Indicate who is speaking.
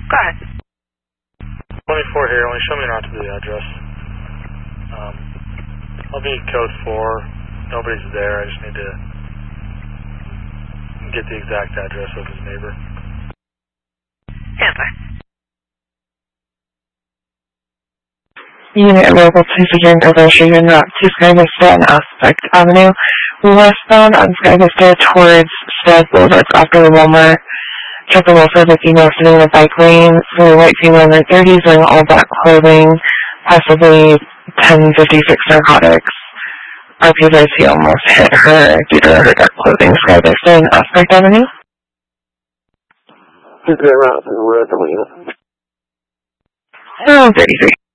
Speaker 1: Go ahead.
Speaker 2: 24 here, only show me around to the address. I'll be code 4. Nobody's there, I just need to get the exact address of his neighbor.
Speaker 1: Stand by.
Speaker 3: Unit available to begin negotiating route to Sky Vista and Aspect Avenue. Westbound on Sky Vista towards Stag Boulevard after the Walmart. Check the welfare with female sitting in the bike lane. For a white female in her 30s wearing all black clothing, possibly 1056 narcotics. RPVC almost hit her due to her dark clothing. Sky Vista and Aspect Avenue.
Speaker 4: Is there a route to where the
Speaker 3: 33.